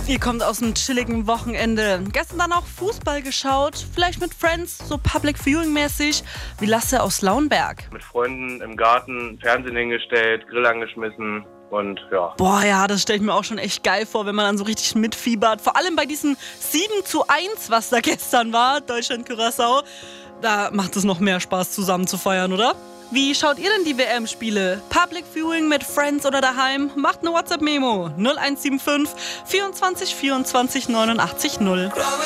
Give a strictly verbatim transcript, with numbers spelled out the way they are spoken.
Ihr kommt aus einem chilligen Wochenende. Gestern dann auch Fußball geschaut, vielleicht mit Friends, so Public Viewing mäßig, wie Lasse aus Lauenberg. Mit Freunden im Garten, Fernsehen hingestellt, Grill angeschmissen und ja. Boah, ja, das stelle ich mir auch schon echt geil vor, wenn man dann so richtig mitfiebert. Vor allem bei diesem sieben zu eins, was da gestern war, Deutschland-Curaçao. Da macht es noch mehr Spaß, zusammen zu feiern, oder? Wie schaut ihr denn die W M-Spiele? Public Viewing mit Friends oder daheim? Macht eine WhatsApp-Memo null eins sieben fünf vierundzwanzig vierundzwanzig neunundachtzig null.